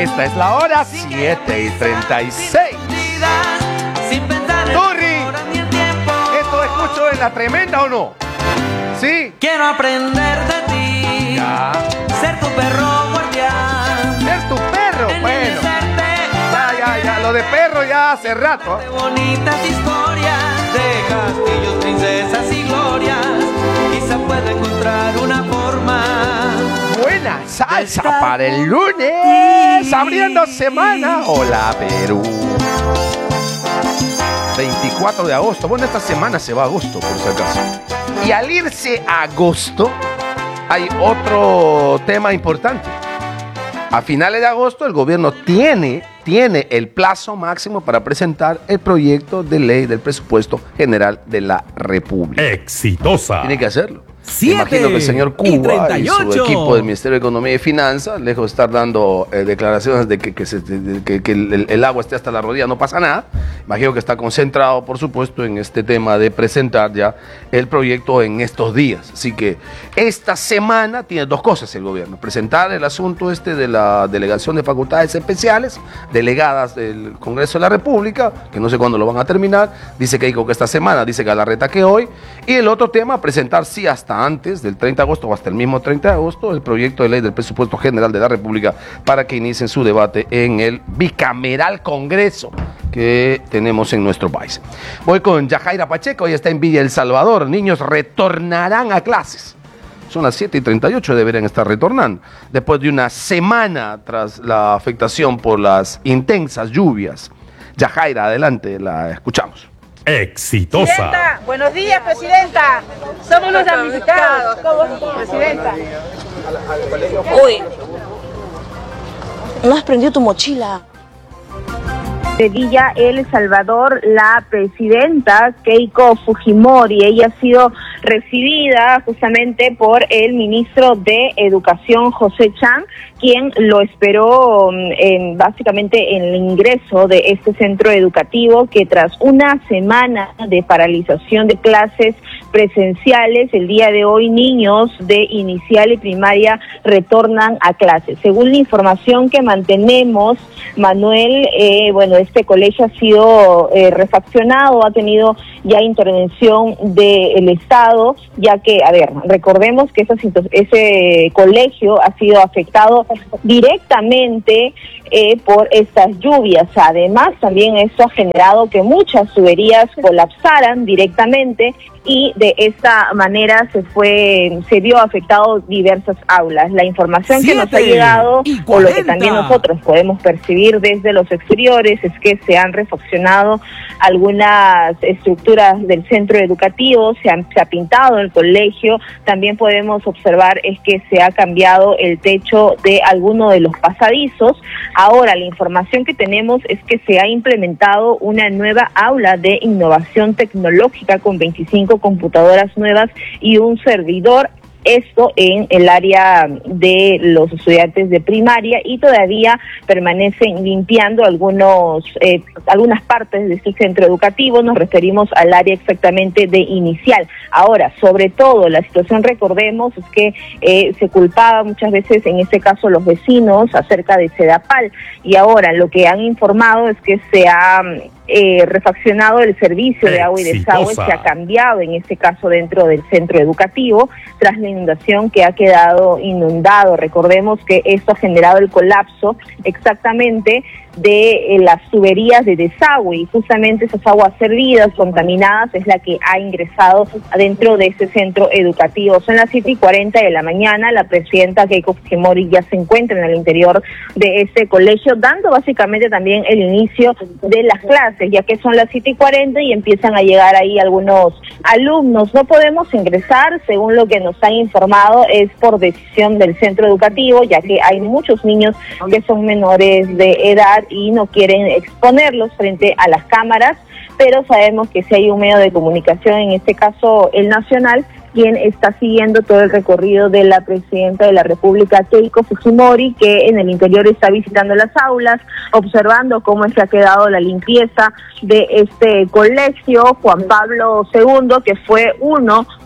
Esta es la hora 7:36. Turri, ¿esto escucho en la tremenda o no? ¿Sí? Quiero aprender de ti. Ya. Ser tu perro guardián. Ser tu perro, bueno. Ya, lo de perro ya hace rato. De bonitas historias, de castillos, princesas y glorias. Quizá pueda encontrar una forma. Buena salsa para el lunes, abriendo semana. Hola, Perú. 24 de agosto. Bueno, esta semana se va a agosto, por si acaso. Y al irse a agosto, hay otro tema importante. A finales de agosto, el gobierno tiene el plazo máximo para presentar el proyecto de ley del presupuesto general de la República. Exitosa. Tiene que hacerlo. 7 Imagino que el señor Cuba y su equipo del Ministerio de Economía y Finanzas, lejos de estar dando declaraciones de que el agua esté hasta la rodilla, no pasa nada. Imagino que está concentrado, por supuesto, en este tema de presentar ya el proyecto en estos días. Así que esta semana tiene dos cosas el gobierno. Presentar el asunto de la delegación de facultades especiales, delegadas del Congreso de la República, que no sé cuándo lo van a terminar. Dice que esta semana, dice Galarreta que hoy. Y el otro tema, presentar sí hasta antes del 30 de agosto o hasta el mismo 30 de agosto el proyecto de ley del presupuesto general de la República para que inicien su debate en el bicameral Congreso que tenemos en nuestro país. Voy con Yajaira Pacheco, ella está en Villa El Salvador. Niños retornarán a clases. Son las 7:38, deberían estar retornando. Después de una semana tras la afectación por las intensas lluvias. Yajaira, adelante, la escuchamos. Exitosa. Presidenta, buenos días, Presidenta. Somos los damnificados. ¿Cómo, Presidenta? Uy, no has prendido tu mochila. De Villa El Salvador, la presidenta Keiko Fujimori, ella ha sido recibida justamente por el ministro de Educación, José Chang, quien lo esperó básicamente en el ingreso de este centro educativo, que tras una semana de paralización de clases presenciales, el día de hoy niños de inicial y primaria retornan a clases. Según la información que mantenemos, Manuel, este colegio ha sido refaccionado, ha tenido ya intervención del Estado, ya que, recordemos que ese colegio ha sido afectado directamente por estas lluvias. Además, también esto ha generado que muchas tuberías colapsaran directamente y de esta manera se vio afectado diversas aulas. La información que nos ha llegado, o lo que también nosotros podemos percibir desde los exteriores, es que se han refaccionado algunas estructuras del centro educativo, se ha pintado el colegio. También podemos observar es que se ha cambiado el techo de alguno de los pasadizos. Ahora, la información que tenemos es que se ha implementado una nueva aula de innovación tecnológica con 25 computadoras nuevas y un servidor. Esto en el área de los estudiantes de primaria, y todavía permanecen limpiando algunas partes de este centro educativo. Nos referimos al área exactamente de inicial. Ahora, sobre todo, la situación, recordemos, es que se culpaba muchas veces, en este caso, los vecinos acerca de Sedapal, y ahora lo que han informado es que se ha refaccionado el servicio de agua y desagüe, se ha cambiado en este caso dentro del centro educativo tras la inundación que ha quedado inundado. Recordemos que esto ha generado el colapso exactamente de las tuberías de desagüe, y justamente esas aguas servidas contaminadas es la que ha ingresado dentro de este centro educativo. Son las 7:40 de la mañana, la presidenta Keiko Fujimori ya se encuentra en el interior de este colegio, dando básicamente también el inicio de las clases, ya que son las 7:40 y empiezan a llegar ahí algunos alumnos. No podemos ingresar, según lo que nos han informado, es por decisión del centro educativo, ya que hay muchos niños que son menores de edad y no quieren exponerlos frente a las cámaras, pero sabemos que si hay un medio de comunicación, en este caso el nacional, quien está siguiendo todo el recorrido de la presidenta de la República, Keiko Fujimori, que en el interior está visitando las aulas, observando cómo es que ha quedado la limpieza de este colegio Juan Pablo II, que fue uno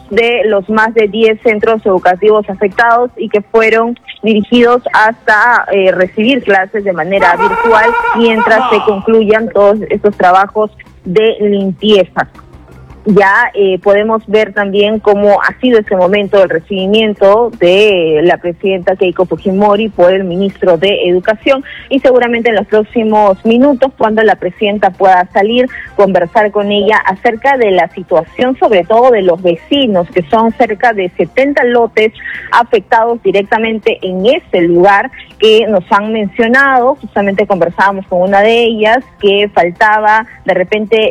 de los más de 10 centros educativos afectados y que fueron dirigidos hasta recibir clases de manera virtual mientras se concluyan todos estos trabajos de limpieza. Ya podemos ver también cómo ha sido ese momento del recibimiento de la presidenta Keiko Fujimori por el ministro de Educación, y seguramente en los próximos minutos, cuando la presidenta pueda salir, conversar con ella acerca de la situación, sobre todo de los vecinos, que son cerca de 70 lotes afectados directamente en ese lugar, que nos han mencionado. Justamente conversábamos con una de ellas, que faltaba de repente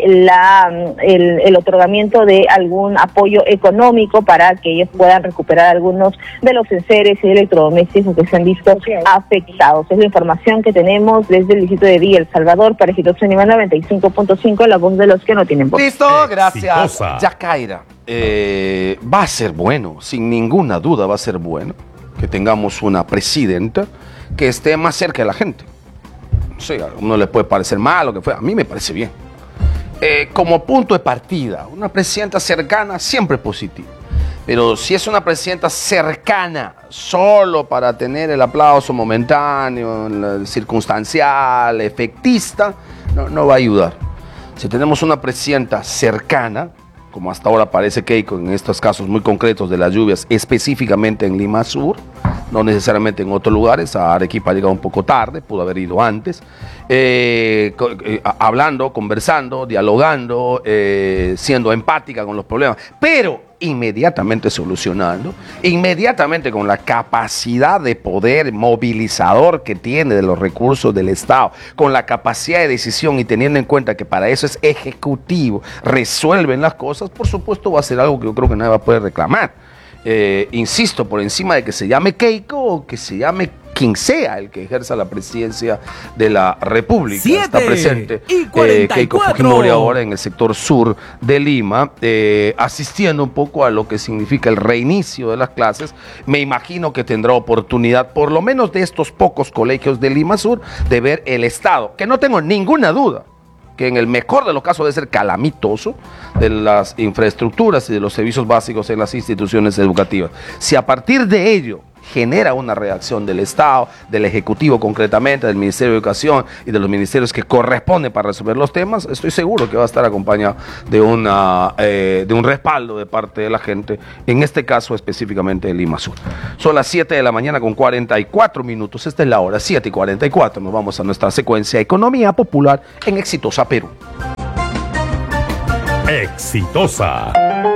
el otorgamiento de algún apoyo económico para que ellos puedan recuperar algunos de los enseres y electrodomésticos que se han visto afectados. Es la información que tenemos desde el distrito de Villa El Salvador para Exitosa Animal 95.5, la voz de los que no tienen voz. Listo, gracias. Yacaira, va a ser bueno, sin ninguna duda va a ser bueno que tengamos una presidenta que esté más cerca de la gente. O sea, a uno le puede parecer mal o que fue, a mí me parece bien. Como punto de partida, una presidenta cercana siempre positiva. Pero si es una presidenta cercana solo para tener el aplauso momentáneo, circunstancial, efectista, no va a ayudar. Si tenemos una presidenta cercana, como hasta ahora parece Keiko en estos casos muy concretos de las lluvias, específicamente en Lima Sur, no necesariamente en otros lugares. A Arequipa ha llegado un poco tarde, pudo haber ido antes, hablando, conversando, dialogando, siendo empática con los problemas, pero inmediatamente solucionando, inmediatamente con la capacidad de poder movilizador que tiene de los recursos del Estado, con la capacidad de decisión y teniendo en cuenta que para eso es ejecutivo, resuelven las cosas. Por supuesto va a ser algo que yo creo que nadie va a poder reclamar. Insisto, por encima de que se llame Keiko o que se llame quien sea el que ejerza la presidencia de la República. Está presente Keiko Fujimori ahora en el sector sur de Lima, asistiendo un poco a lo que significa el reinicio de las clases. Me imagino que tendrá oportunidad, por lo menos de estos pocos colegios de Lima Sur, de ver el estado, que no tengo ninguna duda que en el mejor de los casos debe ser calamitoso, de las infraestructuras y de los servicios básicos en las instituciones educativas. Si a partir de ello genera una reacción del Estado, del Ejecutivo concretamente, del Ministerio de Educación y de los ministerios que corresponden para resolver los temas, estoy seguro que va a estar acompañado de un respaldo de parte de la gente, en este caso específicamente de Lima Sur. Son las 7 de la mañana con 44 minutos, esta es la hora, 7:44, nos vamos a nuestra secuencia Economía Popular en Exitosa Perú. Exitosa.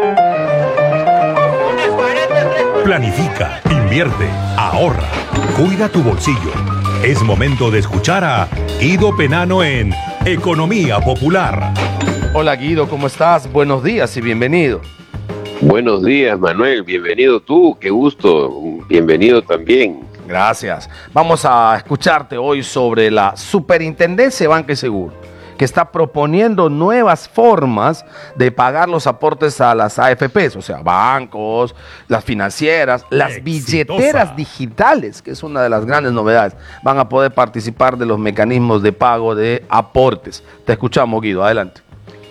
Planifica, invierte, ahorra, cuida tu bolsillo. Es momento de escuchar a Guido Penano en Economía Popular. Hola Guido, ¿cómo estás? Buenos días y bienvenido. Buenos días, Manuel, bienvenido tú, qué gusto, bienvenido también. Gracias. Vamos a escucharte hoy sobre la Superintendencia de Banca y Seguro, que está proponiendo nuevas formas de pagar los aportes a las AFPs, o sea, bancos, las financieras, las billeteras digitales, que es una de las grandes novedades. Van a poder participar de los mecanismos de pago de aportes. Te escuchamos, Guido, adelante.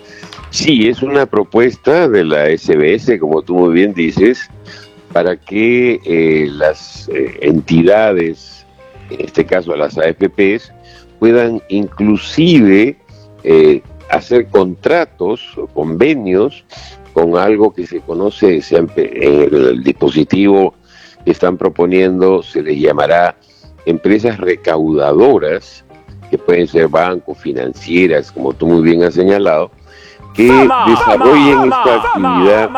Sí, es una propuesta de la SBS, como tú muy bien dices, para que las entidades, en este caso las AFPs, puedan inclusive hacer contratos o convenios con algo que se conoce en el dispositivo que están proponiendo, se les llamará empresas recaudadoras, que pueden ser bancos, financieras, como tú muy bien has señalado, que desarrollen esta actividad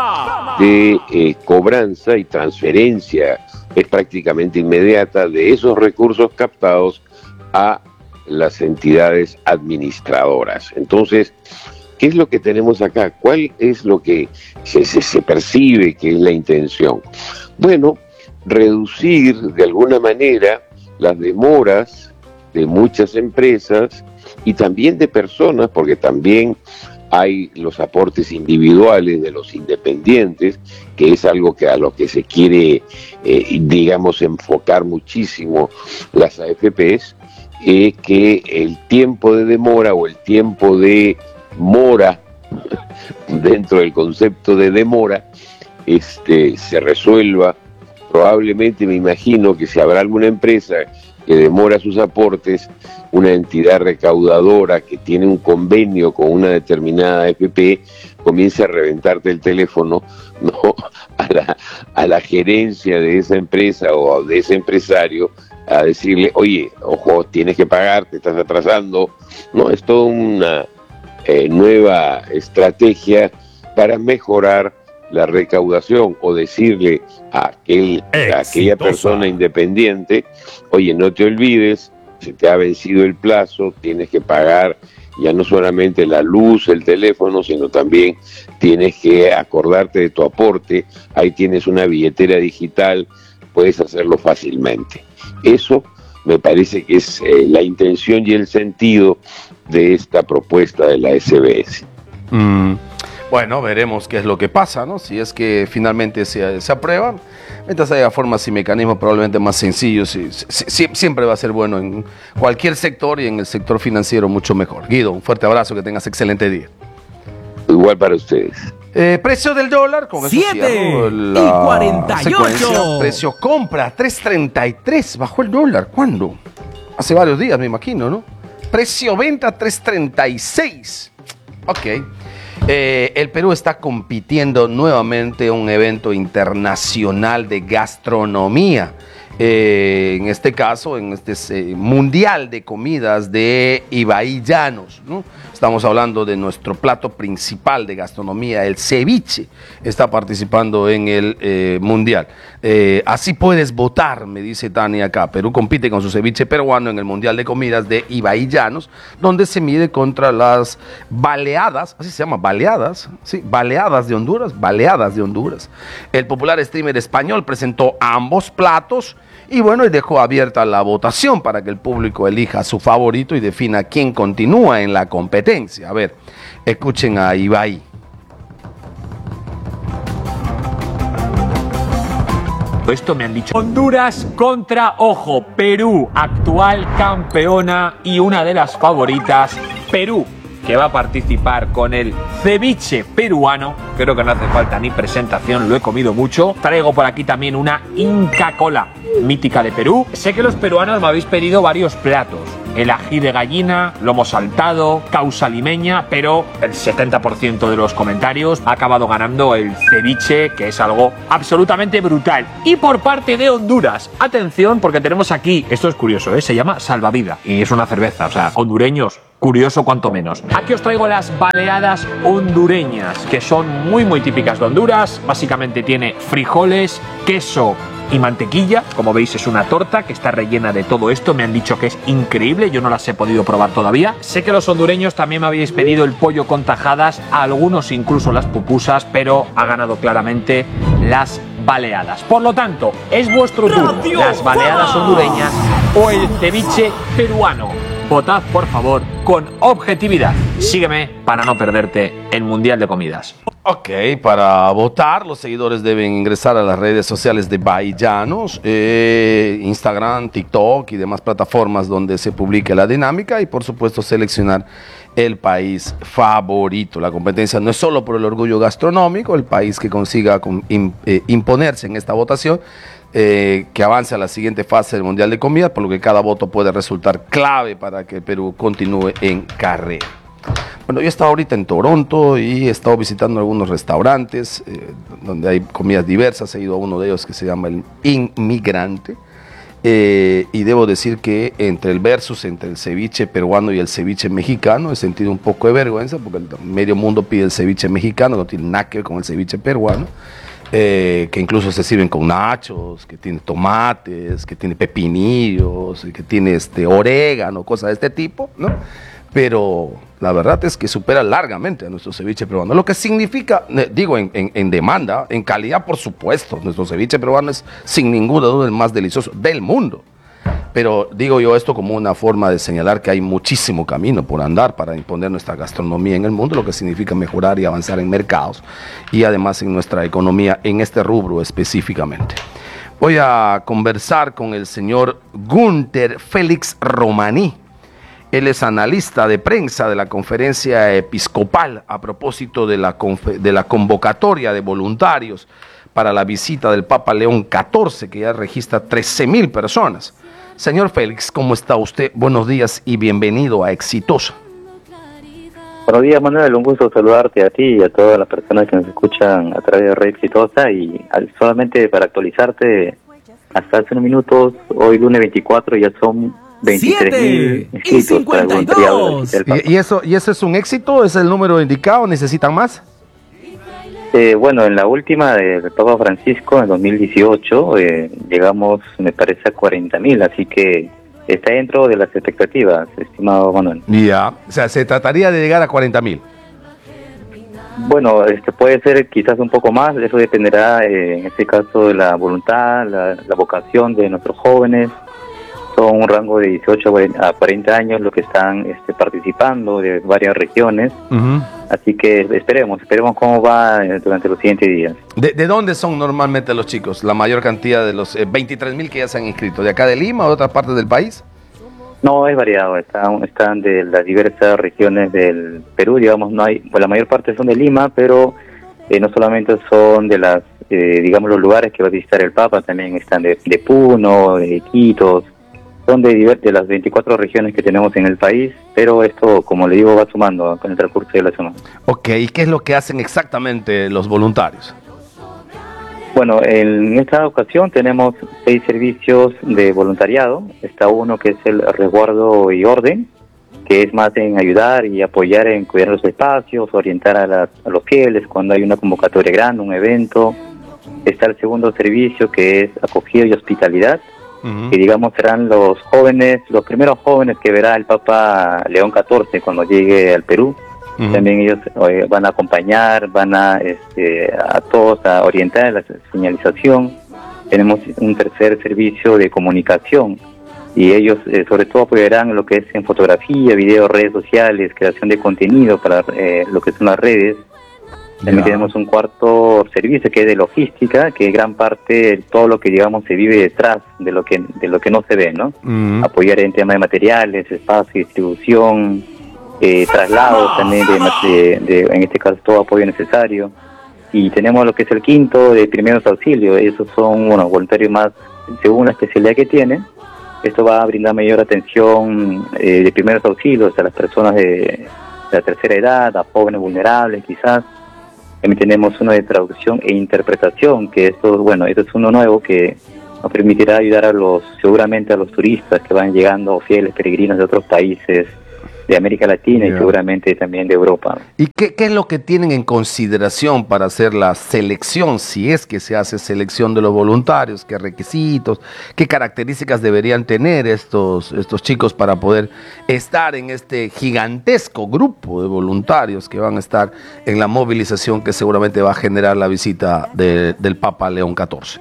de cobranza y transferencia, es prácticamente inmediata, de esos recursos captados a las entidades administradoras. Entonces, ¿qué es lo que tenemos acá? ¿Cuál es lo que se percibe que es la intención? Bueno, reducir de alguna manera las demoras de muchas empresas y también de personas, porque también hay los aportes individuales de los independientes, que es algo que a lo que se quiere, digamos, enfocar muchísimo las AFPs, que el tiempo de demora o el tiempo de mora, dentro del concepto de demora, se resuelva. Probablemente, me imagino que si habrá alguna empresa que demora sus aportes, una entidad recaudadora que tiene un convenio con una determinada AFP, comienza a reventarte el teléfono, ¿no?, a la gerencia de esa empresa o de ese empresario, a decirle, oye, ojo, tienes que pagar, te estás atrasando. No, es toda una nueva estrategia para mejorar la recaudación, o decirle a aquella persona independiente, oye, no te olvides, se te ha vencido el plazo, tienes que pagar ya no solamente la luz, el teléfono, sino también tienes que acordarte de tu aporte. Ahí tienes una billetera digital, puedes hacerlo fácilmente. Eso me parece que es la intención y el sentido de esta propuesta de la SBS. Bueno, veremos qué es lo que pasa, ¿no? Si es que finalmente se aprueba, mientras haya formas y mecanismos probablemente más sencillos, siempre va a ser bueno en cualquier sector, y en el sector financiero mucho mejor. Guido, un fuerte abrazo, que tengas excelente día. Igual para ustedes. Precio del dólar, con eso 7:48. Precio compra, 3.33, bajó el dólar. ¿Cuándo? Hace varios días, me imagino, ¿no? Precio venta, 3.36. Ok. El Perú está compitiendo nuevamente en un evento internacional de gastronomía. En este caso, en este Mundial de Comidas de Ibaí Llanos, ¿no? Estamos hablando de nuestro plato principal de gastronomía, el ceviche. Está participando en el Mundial. Así puedes votar, me dice Tania acá. Perú compite con su ceviche peruano en el Mundial de Comidas de Ibaí Llanos, donde se mide contra las baleadas, así se llama, baleadas, sí, baleadas de Honduras. El popular streamer español presentó ambos platos. Y bueno, y dejó abierta la votación para que el público elija a su favorito y defina quién continúa en la competencia. A ver, escuchen a Ibai. Esto me han dicho. Honduras contra, ojo, Perú, actual campeona y una de las favoritas. Perú, que va a participar con el ceviche peruano. Creo que no hace falta ni presentación, lo he comido mucho. Traigo por aquí también una Inca Kola, mítica de Perú. Sé que los peruanos me habéis pedido varios platos: el ají de gallina, lomo saltado, causa limeña, pero el 70% de los comentarios ha acabado ganando el ceviche, que es algo absolutamente brutal. Y por parte de Honduras, atención, porque tenemos aquí, esto es curioso, se llama Salvavidas y es una cerveza, o sea, hondureños, curioso cuanto menos. Aquí os traigo las baleadas hondureñas, que son muy típicas de Honduras. Básicamente tiene frijoles, queso y mantequilla. Como veis, es una torta que está rellena de todo esto. Me han dicho que es increíble, yo no las he podido probar todavía. Sé que los hondureños también me habéis pedido el pollo con tajadas, a algunos incluso las pupusas, pero ha ganado claramente las baleadas. Por lo tanto, es vuestro turno, las baleadas hondureñas o el ceviche peruano. Votad, por favor, con objetividad. Sígueme para no perderte el Mundial de Comidas. Ok, para votar, los seguidores deben ingresar a las redes sociales de Ibaí Llanos, Instagram, TikTok y demás plataformas donde se publique la dinámica, y por supuesto seleccionar el país favorito. La competencia no es solo por el orgullo gastronómico, el país que consiga imponerse en esta votación, que avance a la siguiente fase del Mundial de Comida, por lo que cada voto puede resultar clave para que Perú continúe en carrera. Bueno, yo he estado ahorita en Toronto y he estado visitando algunos restaurantes donde hay comidas diversas. He ido a uno de ellos que se llama el Inmigrante, y debo decir que entre el ceviche peruano y el ceviche mexicano he sentido un poco de vergüenza, porque el medio mundo pide el ceviche mexicano, no tiene nada que ver con el ceviche peruano. Que incluso se sirven con nachos, que tiene tomates, que tiene pepinillos, que tiene orégano, cosas de este tipo, ¿no? Pero la verdad es que supera largamente a nuestro ceviche peruano, lo que significa, digo, en demanda, en calidad, por supuesto, nuestro ceviche peruano es sin ninguna duda el más delicioso del mundo. Pero digo yo esto como una forma de señalar que hay muchísimo camino por andar para imponer nuestra gastronomía en el mundo, lo que significa mejorar y avanzar en mercados y además en nuestra economía en este rubro específicamente. Voy a conversar con el señor Gunther Félix Romaní. Él es analista de prensa de la Conferencia Episcopal a propósito de la convocatoria de voluntarios para la visita del Papa León XIV, que ya registra 13,000 personas. Señor Félix, ¿cómo está usted? Buenos días y bienvenido a Exitosa. Buenos días, Manuel, un gusto saludarte a ti y a todas las personas que nos escuchan a través de Red Exitosa. Y solamente para actualizarte, hasta hace unos minutos, hoy lunes 24, ya son 23,000 inscritos para el voluntariado. ¿Y eso es un éxito? ¿Es el número indicado? ¿Necesitan más? Bueno, en la última del Papa Francisco, en 2018, llegamos, me parece, a 40,000, así que está dentro de las expectativas, estimado Manuel. Ya, o sea, se trataría de llegar a 40,000. Bueno, puede ser quizás un poco más, eso dependerá en este caso de la voluntad, la vocación de nuestros jóvenes. Son un rango de 18 a 40 años los que están participando de varias regiones. Así que esperemos cómo va durante los siguientes días. ¿De dónde son normalmente los chicos? La mayor cantidad de los 23,000 que ya se han inscrito. ¿De acá de Lima o de otras partes del país? No, es variado. Están de las diversas regiones del Perú, digamos. No hay, pues la mayor parte son de Lima, pero no solamente son de las, digamos, los lugares que va a visitar el Papa, también están de Puno, de Iquitos. Son de las 24 regiones que tenemos en el país, pero esto, como le digo, va sumando con el transcurso de la semana. Ok, ¿y qué es lo que hacen exactamente los voluntarios? Bueno, en esta ocasión tenemos 6 servicios de voluntariado. Está uno que es el resguardo y orden, que es más en ayudar y apoyar en cuidar los espacios, orientar a los fieles cuando hay una convocatoria grande, un evento. Está el segundo servicio, que es acogida y hospitalidad, que digamos serán los primeros jóvenes que verá el Papa León XIV cuando llegue al Perú. También ellos van a acompañar, van a todos a orientar en la señalización. Tenemos un tercer servicio de comunicación y ellos sobre todo apoyarán lo que es en fotografía, video, redes sociales, creación de contenido para lo que son las redes. También tenemos un cuarto servicio que es de logística, que gran parte todo lo que digamos se vive detrás de lo que no se ve, ¿no? Apoyar en temas de materiales, espacio, distribución, traslados también en este caso todo apoyo necesario. Y tenemos lo que es el quinto de primeros auxilios. Esos son voluntarios más según la especialidad que tienen. Esto va a brindar mayor atención de primeros auxilios a las personas de la tercera edad, a jóvenes vulnerables quizás. También tenemos uno de traducción e interpretación, que esto es uno nuevo que nos permitirá ayudar seguramente a los turistas que van llegando, fieles peregrinos de otros países de América Latina y seguramente también de Europa. ¿Y qué es lo que tienen en consideración para hacer la selección, si es que se hace selección de los voluntarios? ¿Qué requisitos, qué características deberían tener estos chicos para poder estar en este gigantesco grupo de voluntarios que van a estar en la movilización que seguramente va a generar la visita del Papa León XIV?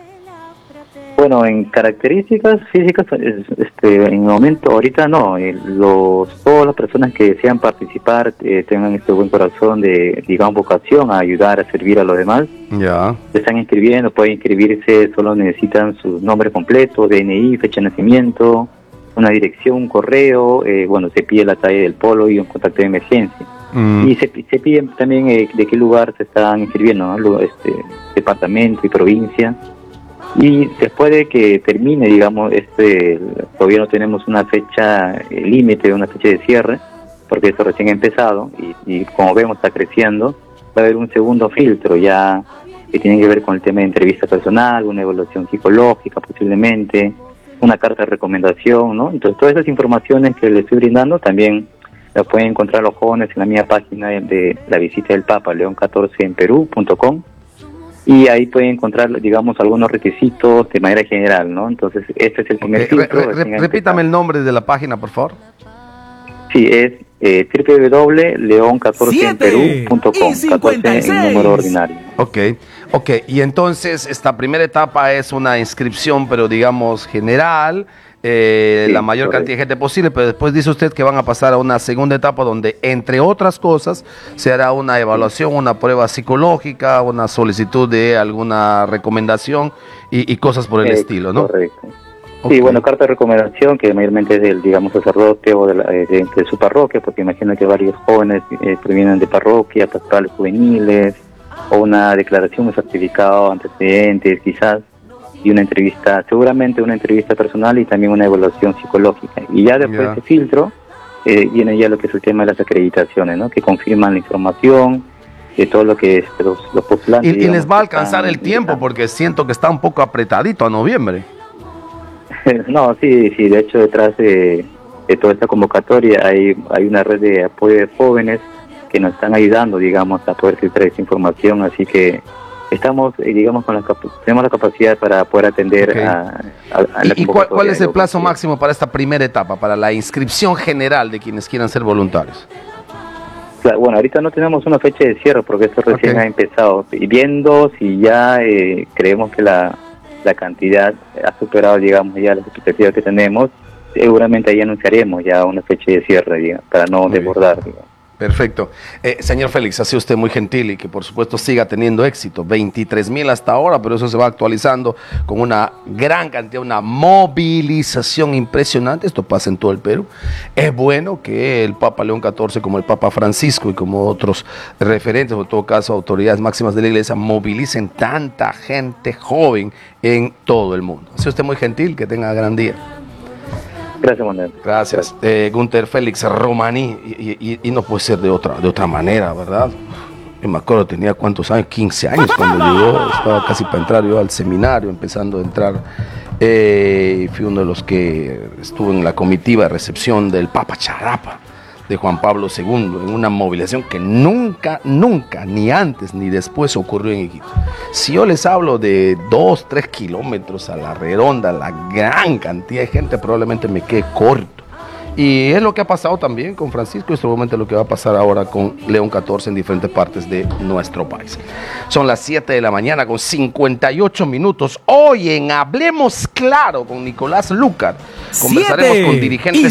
Bueno, en características físicas, en el momento, ahorita no, todas las personas que desean participar tengan este buen corazón de, digamos, vocación a ayudar, a servir a los demás. Ya. Se están inscribiendo, pueden inscribirse, solo necesitan su nombre completo, DNI, fecha de nacimiento, una dirección, un correo, se pide la talla del polo y un contacto de emergencia. Y se pide también de qué lugar se están inscribiendo, ¿no? Departamento y provincia. Y después de que termine, digamos, todavía no tenemos una fecha límite, una fecha de cierre, porque esto recién ha empezado y como vemos está creciendo. Va a haber un segundo filtro ya que tiene que ver con el tema de entrevista personal, una evaluación psicológica posiblemente, una carta de recomendación, ¿no? Entonces todas esas informaciones que les estoy brindando también las pueden encontrar los jóvenes en la misma página de la visita del Papa León XIV en Perú.com. Y ahí pueden encontrar, digamos, algunos requisitos de manera general, ¿no? Entonces, este es el primer filtro. Repítame el nombre de la página, por favor. Sí, es www.leon14enperú.com, 14 en número ordinario. Ok, y entonces esta primera etapa es una inscripción, pero digamos general, la mayor cantidad de gente posible, pero después dice usted que van a pasar a una segunda etapa donde, entre otras cosas, se hará una evaluación, una prueba psicológica, una solicitud de alguna recomendación y cosas por el estilo, ¿no? Correcto. Sí, bueno, carta de recomendación que mayormente es del, digamos, sacerdote o de su parroquia, porque imagino que varios jóvenes provienen de parroquia, pastorales juveniles, o una declaración de certificado, antecedentes quizás, y una entrevista, seguramente una entrevista personal y también una evaluación psicológica. Y ya después de ese filtro viene ya lo que es el tema de las acreditaciones, ¿no? Que confirman la información, de todo lo que los postulantes... Y les va a alcanzar el tiempo, porque siento que está un poco apretadito a noviembre. No, sí, de hecho detrás de toda esta convocatoria hay una red de apoyo de jóvenes que nos están ayudando, digamos, a poder filtrar esta información, así que estamos, digamos, tenemos la capacidad para poder atender a la ¿Y cuál es el plazo máximo para esta primera etapa, para la inscripción general de quienes quieran ser voluntarios? Bueno, ahorita no tenemos una fecha de cierre porque esto recién ha empezado, y viendo si ya creemos que la cantidad ha superado, digamos, ya las expectativas que tenemos, seguramente ahí anunciaremos ya una fecha de cierre, digamos, para no desbordar, digamos. Perfecto. Señor Félix, ha sido usted muy gentil y que por supuesto siga teniendo éxito. 23,000 hasta ahora, pero eso se va actualizando con una gran cantidad, una movilización impresionante. Esto pasa en todo el Perú. Es bueno que el Papa León XIV, como el Papa Francisco y como otros referentes, o en todo caso autoridades máximas de la Iglesia, movilicen tanta gente joven en todo el mundo. Ha sido usted muy gentil, que tenga gran día. Gracias, Manuel. Gracias. Gunter Félix Romaní, y no puede ser de otra manera, ¿verdad? Yo me acuerdo, tenía cuántos años, 15 años cuando llegó, estaba casi para entrar yo al seminario, empezando a entrar. Fui uno de los que estuvo en la comitiva de recepción del Papa Charapa, de Juan Pablo II, en una movilización que nunca, ni antes ni después ocurrió en Iquitos. Si yo les hablo de 2-3 kilómetros a la redonda, la gran cantidad de gente, probablemente me quede corto. Y es lo que ha pasado también con Francisco, y es probablemente lo que va a pasar ahora con León XIV en diferentes partes de nuestro país. Son las 7 de la mañana con 58 minutos. Hoy en Hablemos Claro con Nicolás Lucar conversaremos con dirigentes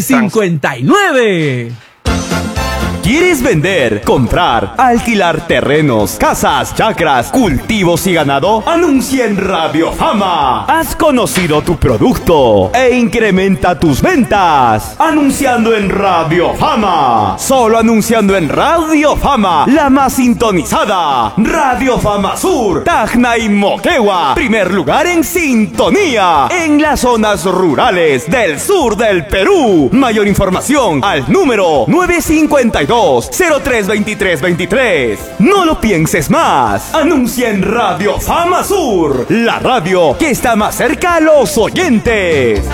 7:59. ¿Quieres vender, comprar, alquilar terrenos, casas, chacras, cultivos y ganado? Anuncia en Radio Fama. Has conocido tu producto e incrementa tus ventas. Anunciando en Radio Fama. Solo anunciando en Radio Fama, la más sintonizada. Radio Fama Sur, Tacna y Moquegua. Primer lugar en sintonía en las zonas rurales del sur del Perú. Mayor información al número 952-032323. No lo pienses más. Anuncia en Radio Fama Sur, la radio que está más cerca a los oyentes.